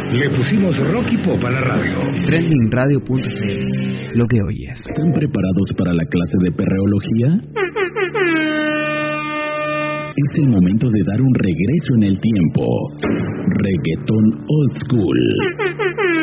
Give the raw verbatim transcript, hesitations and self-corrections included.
Le pusimos rock y pop a la radio. trending radio punto c l. Lo que oyes. ¿Están preparados para la clase de perreología? Es el momento de dar un regreso en el tiempo. Reggaetón Old School.